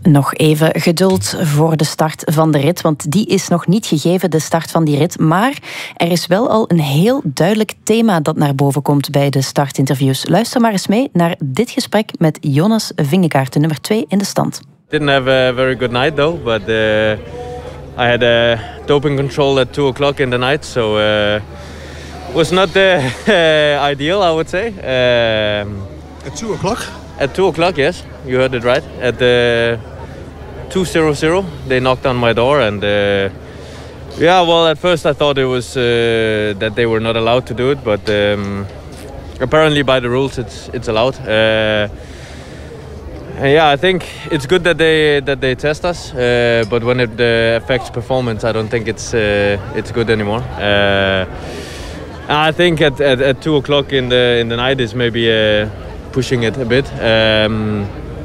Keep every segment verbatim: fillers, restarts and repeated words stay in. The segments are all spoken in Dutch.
Nog even geduld voor de start van de rit, want die is nog niet gegeven, de start van die rit. Maar er is wel al een heel duidelijk thema dat naar boven komt bij de startinterviews. Luister maar eens mee naar dit gesprek met Jonas Vingegaard, de nummer twee in de stand. Didn't have a very good night though, but uh, I had a doping control at two o'clock in the night, so uh, was not uh, ideal, I would say. Um, at two o'clock? At two o'clock, yes, you heard it right. At uh, two zero zero, they knocked on my door, and uh, yeah, well, at first I thought it was uh, that they were not allowed to do it, but um, apparently by the rules it's it's allowed. Uh, and yeah, I think it's good that they that they test us, uh, but when it uh, affects performance, I don't think it's uh, it's good anymore. Uh, I think at, at at two o'clock in the in the night is maybe uh, pushing it a bit. Um,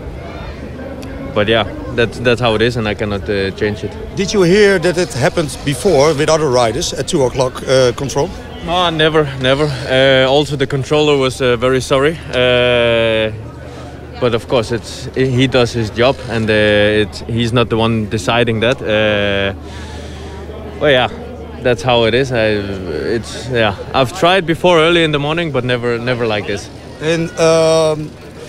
but yeah, that's that's how it is, and I cannot uh, change it. Did you hear that it happened before with other riders at two o'clock uh, control? No, never, never. Uh, also, the controller was uh, very sorry. Uh, but of course, it's he does his job, and uh, it's, he's not the one deciding that. Uh, well, yeah, that's how it is. I, it's yeah. I've tried before early in the morning, but never, never like this. And um,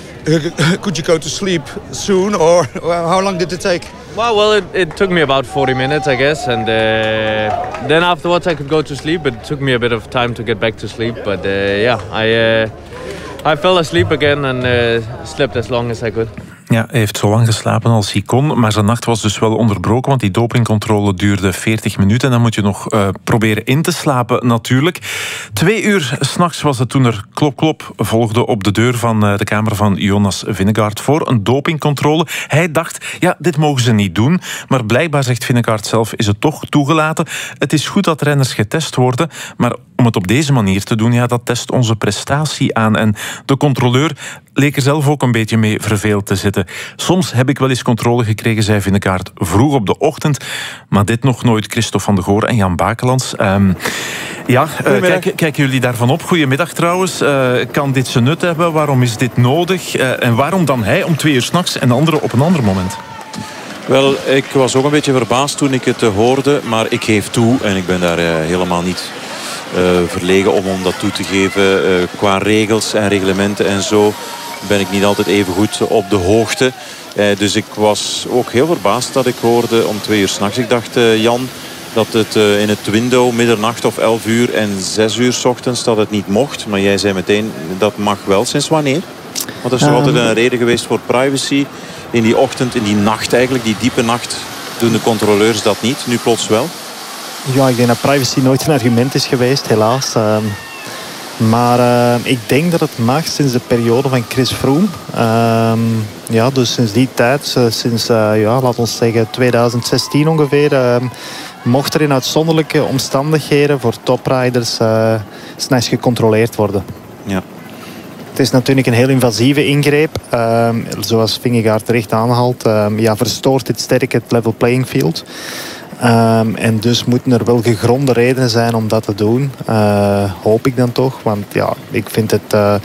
could you go to sleep soon, or how long did it take? Well, well, it, it took me about forty minutes, I guess, and uh, then afterwards I could go to sleep. But it took me a bit of time to get back to sleep. But uh, yeah, I uh, I fell asleep again and uh, slept as long as I could. Ja, hij heeft zo lang geslapen als hij kon, maar zijn nacht was dus wel onderbroken, want die dopingcontrole duurde veertig minuten. Dan moet je nog uh, proberen in te slapen, natuurlijk. Twee uur 's nachts was het toen er klop klop volgde op de deur van uh, de kamer van Jonas Vingegaard voor een dopingcontrole. Hij dacht, ja, dit mogen ze niet doen, maar blijkbaar, zegt Vingegaard zelf, is het toch toegelaten. Het is goed dat renners getest worden, maar om het op deze manier te doen, ja, dat test onze prestatie aan. En de controleur leek er zelf ook een beetje mee verveeld te zitten. Soms heb ik wel eens controle gekregen, zei Vingegaard, vroeg op de ochtend. Maar dit nog nooit. Christophe van de Goor en Jan Bakelands. Um, ja, uh, kijk, kijken jullie daarvan op? Goedemiddag trouwens. Uh, kan dit zijn nut hebben? Waarom is dit nodig? Uh, en waarom dan hij om twee uur 's nachts en de andere op een ander moment? Wel, ik was ook een beetje verbaasd toen ik het hoorde. Maar ik geef toe, en ik ben daar uh, helemaal niet uh, verlegen om, om dat toe te geven. Uh, qua regels en reglementen en zo ben ik niet altijd even goed op de hoogte. Eh, dus ik was ook heel verbaasd dat ik hoorde om twee uur 's nachts. Ik dacht, uh, Jan, dat het uh, in het window middernacht of elf uur en zes uur 's ochtends dat het niet mocht. Maar jij zei meteen, dat mag wel. Sinds wanneer? Want er is um... altijd een reden geweest voor privacy. In die ochtend, in die nacht eigenlijk, die diepe nacht, doen de controleurs dat niet. Nu plots wel. Ja, ik denk dat privacy nooit een argument is geweest, helaas. Uh... Maar uh, ik denk dat het mag sinds de periode van Chris Froome. Uh, ja, dus sinds die tijd, uh, sinds, uh, ja, laten we zeggen twintig zestien ongeveer, uh, mocht er in uitzonderlijke omstandigheden voor topriders uh, s'nachts gecontroleerd worden. Ja. Het is natuurlijk een heel invasieve ingreep. Uh, zoals Vingegaard terecht aanhaalt, uh, ja, verstoort dit sterk het level playing field. Um, en dus moeten er wel gegronde redenen zijn om dat te doen. Uh, hoop ik dan toch. Want ja, ik vind het uh,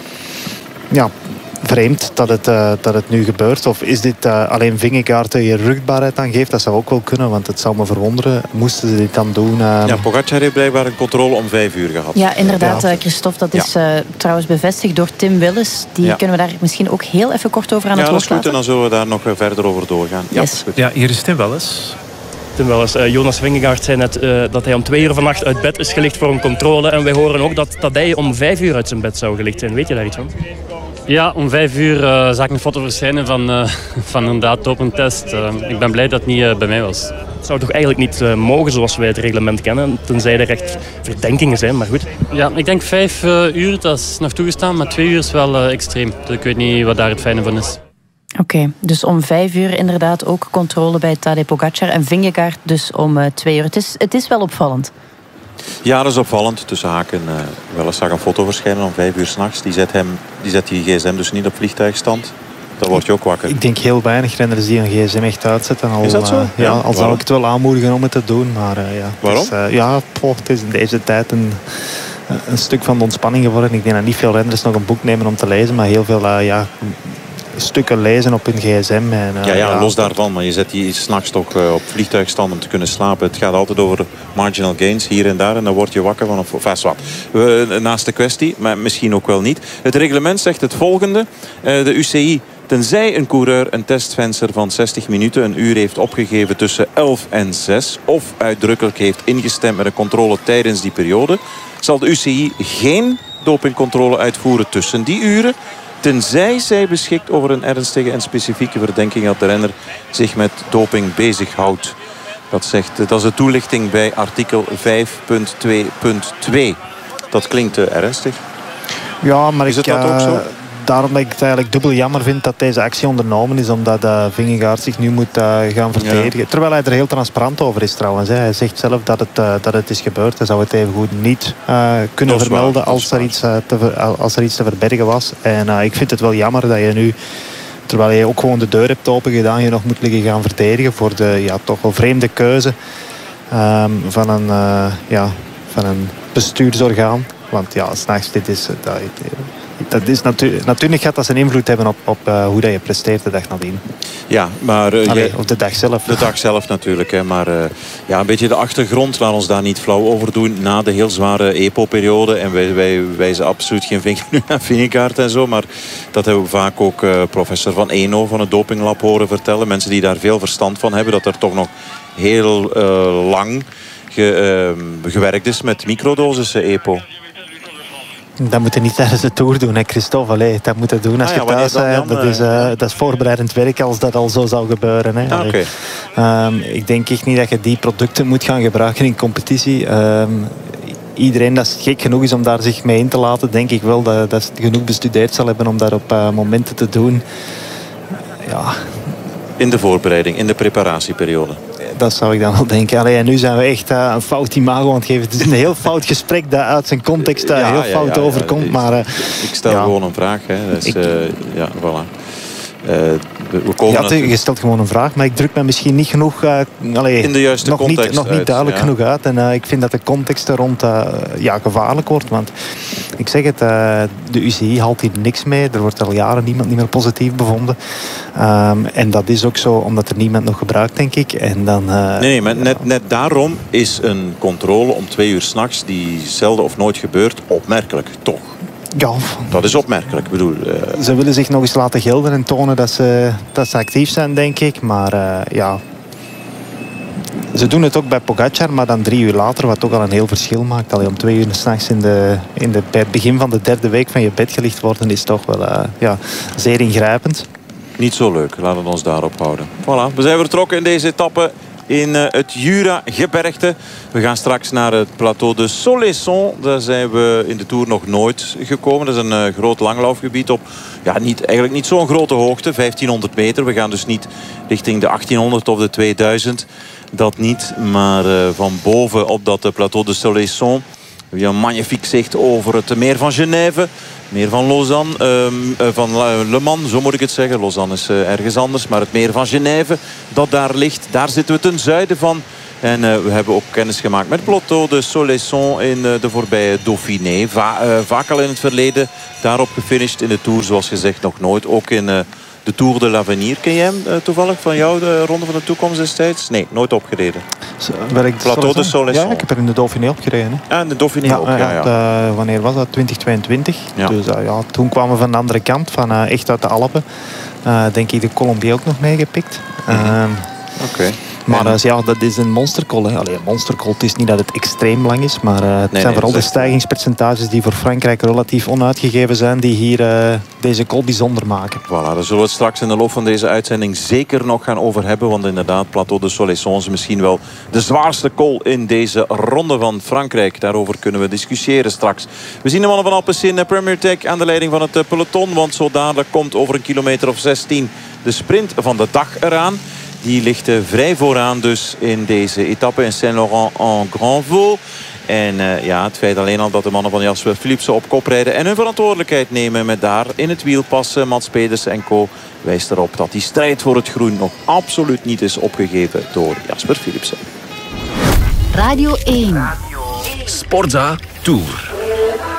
ja, vreemd dat het, uh, dat het nu gebeurt. Of is dit uh, alleen Vingegaard die je rugbaarheid aan geeft? Dat zou ook wel kunnen, want het zou me verwonderen. Moesten ze dit dan doen? Uh... Ja, Pogacar heeft blijkbaar een controle om vijf uur gehad. Ja, inderdaad, ja. Christophe. Dat is ja. uh, trouwens bevestigd door Tim Willis. Die ja. kunnen we daar misschien ook heel even kort over aan ja, het woord laten. Ja, dat is goed. En dan zullen we daar nog verder over doorgaan. Yes. Ja, dat is goed. Ja, hier is Tim Willis. Wel eens. Uh, Jonas Vingegaard zei net uh, dat hij om twee uur vannacht uit bed is gelicht voor een controle. En wij horen ook dat, dat hij om vijf uur uit zijn bed zou gelicht zijn. Weet je daar iets van? Ja, om vijf uur uh, zag ik een foto verschijnen van, uh, van een dopingtest. Uh, ik ben blij dat het niet uh, bij mij was. Het zou toch eigenlijk niet uh, mogen zoals wij het reglement kennen, tenzij er echt verdenkingen zijn, maar goed. Ja, ik denk vijf uh, uur, dat is nog toegestaan, maar twee uur is wel uh, extreem. Dus ik weet niet wat daar het fijne van is. Oké, okay, dus om vijf uur inderdaad ook controle bij Tadej Pogacar en Vingegaard dus om uh, twee uur. Het is, het is wel opvallend. Ja, dat is opvallend. Tussen haken, uh, wel eens zag een foto verschijnen om vijf uur 's nachts. Die zet, hem, die zet die gsm dus niet op vliegtuigstand. Dan word je ook wakker. Ik denk heel weinig renners die een gsm echt uitzetten. Al, is dat zo? Uh, ja, ja, al zou ik het wel aanmoedigen om het te doen. Maar, uh, ja, waarom? Het is, uh, ja, poh, het is in deze tijd een, een stuk van de ontspanning geworden. Ik denk dat niet veel renners nog een boek nemen om te lezen. Maar heel veel uh, ja, stukken lezen op hun gsm. En, uh, ja, ja, ja, los daarvan. Maar je zet die s'nachts toch uh, op vliegtuigstand om te kunnen slapen. Het gaat altijd over marginal gains hier en daar. En dan word je wakker van... Of, enfin, wat. Uh, naast de kwestie, maar misschien ook wel niet. Het reglement zegt het volgende. Uh, de U C I... Tenzij een coureur een testvenster van zestig minuten een uur heeft opgegeven tussen elf en zes... of uitdrukkelijk heeft ingestemd met een controle tijdens die periode... zal de U C I geen dopingcontrole uitvoeren tussen die uren... tenzij zij beschikt over een ernstige en specifieke verdenking... dat de renner zich met doping bezighoudt. Dat, zegt, dat is de toelichting bij artikel vijf punt twee punt twee. Dat klinkt uh, ernstig. Ja, maar is ik, het dat uh, ook zo? Daarom dat ik het eigenlijk dubbel jammer vind dat deze actie ondernomen is. Omdat uh, Vingegaard zich nu moet uh, gaan verdedigen. Ja. Terwijl hij er heel transparant over is trouwens. Hè. Hij zegt zelf dat het, uh, dat het is gebeurd. Hij zou het even goed niet uh, kunnen waar, vermelden als er, iets, uh, te, als er iets te verbergen was. En uh, ik vind het wel jammer dat je nu... Terwijl je ook gewoon de deur hebt open gedaan. Je nog moet liggen gaan verdedigen voor de ja, toch wel vreemde keuze um, van, een, uh, ja, van een bestuursorgaan. Want ja, s'nachts dit is... Dat, Dat is natu- natuurlijk gaat dat zijn invloed hebben op, op uh, hoe dat je presteert de dag nadien. Ja, maar... Uh, Allee, jij, of de dag zelf. De dag zelf natuurlijk. Hè, maar uh, ja, een beetje de achtergrond. Laat ons daar niet flauw over doen. Na de heel zware E P O-periode. En wij, wij wijzen absoluut geen vinger nu naar Vingegaard en zo. Maar dat hebben we vaak ook uh, professor Van Eno van het dopinglab horen vertellen. Mensen die daar veel verstand van hebben. Dat er toch nog heel uh, lang ge, uh, gewerkt is met microdosissen E P O. Dat moet je niet tijdens de Tour doen, hè, Christophe. Allee, dat moet je doen als ah, ja, je thuis bent. Dat, is, uh, dat is voorbereidend werk als dat al zo zou gebeuren. Hè. Ah, okay. um, ik denk echt niet dat je die producten moet gaan gebruiken in competitie. Um, iedereen dat gek genoeg is om daar zich mee in te laten, denk ik wel dat, dat het genoeg bestudeerd zal hebben om dat op uh, momenten te doen. Ja. In de voorbereiding, in de preparatieperiode. Dat zou ik dan wel denken. Allee, en nu zijn we echt uh, een fout imago aan het geven. Het is een heel fout gesprek dat uit zijn context uh, ja, heel fout ja, ja, overkomt. Ja, maar, uh, ik stel ja. gewoon een vraag. Hè. Dat is, ik, uh, ja, voilà. Uh, we komen ja, je stelt gewoon een vraag, maar ik druk me misschien niet genoeg... Uh, allee, in de juiste nog context niet, nog niet uit, duidelijk ja. genoeg uit. En uh, ik vind dat de context er rond uh, ja, gevaarlijk wordt. Want ik zeg het, uh, de U C I haalt hier niks mee. Er wordt al jaren niemand niet meer positief bevonden. Um, en dat is ook zo, omdat er niemand nog gebruikt, denk ik. En dan, uh, nee, nee, maar net, net daarom is een controle om twee uur 's nachts, die zelden of nooit gebeurt, opmerkelijk, toch? Ja. Dat is opmerkelijk. Ik bedoel, uh... Ze willen zich nog eens laten gelden en tonen dat ze, dat ze actief zijn, denk ik. Maar uh, ja... Ze doen het ook bij Pogacar, maar dan drie uur later, wat toch al een heel verschil maakt. Allee, om twee uur 's nachts in de, in de, bij het begin van de derde week van je bed gelicht worden, is toch wel uh, ja, zeer ingrijpend. Niet zo leuk. Laten we ons daarop houden. Voilà, we zijn vertrokken in deze etappe in uh, het Jura-gebergte. We gaan straks naar het plateau de Soleilson. Daar zijn we in de Tour nog nooit gekomen. Dat is een uh, groot langlaufgebied op ja, niet, eigenlijk niet zo'n grote hoogte. vijftienhonderd meter. We gaan dus niet richting de achttienhonderd of de tweeduizend. Dat niet. Maar uh, van boven op dat uh, plateau de Soleilson heb je een magnifiek zicht over het meer van Genève. Meer van Lausanne, uh, van Le Mans, zo moet ik het zeggen. Lausanne is uh, ergens anders, maar het meer van Genève dat daar ligt, daar zitten we ten zuiden van. En uh, we hebben ook kennis gemaakt met het plateau de Soleilson in uh, de voorbije Dauphiné. Va uh, vaak al in het verleden daarop gefinished in de Tour, zoals gezegd nog nooit. Ook in uh, de Tour de l'Avenir. Ken jij hem uh, toevallig van jou, de Ronde van de Toekomst destijds? Nee, nooit opgereden. Plateau de Soleilson. Ja, ik heb er in de Dauphiné opgereden. Hè. Ja, in de Dauphiné ja, ook. Ja, ja. Ja. Uh, wanneer was dat? twintig tweeëntwintig. Ja. Dus uh, ja, toen kwamen we van de andere kant, van uh, echt uit de Alpen. Uh, denk ik de Colombie ook nog meegepikt. Mm-hmm. Uh, Oké. Okay. Maar uh, ja, dat is een monstercol. Hè. Allee, een monstercol, het is niet dat het extreem lang is. Maar uh, het nee, zijn nee, vooral de stijgingspercentages die voor Frankrijk relatief onuitgegeven zijn. Die hier uh, deze col bijzonder maken. Voilà, daar zullen we het straks in de loop van deze uitzending zeker nog gaan over hebben. Want inderdaad, Plateau de Soleilson is misschien wel de zwaarste col in deze ronde van Frankrijk. Daarover kunnen we discussiëren straks. We zien de mannen van Alpecin Premier Tech aan de leiding van het peloton. Want zo dadelijk komt over een kilometer of zestien de sprint van de dag eraan. Die ligt uh, vrij vooraan dus in deze etappe in Saint-Laurent-en-Grandvaux. En uh, ja, het feit alleen al dat de mannen van Jasper Philipsen op kop rijden en hun verantwoordelijkheid nemen met daar in het wiel passen Mats Pedersen en co. wijst erop dat die strijd voor het groen nog absoluut niet is opgegeven door Jasper Philipsen. Radio één. Sportza Tour.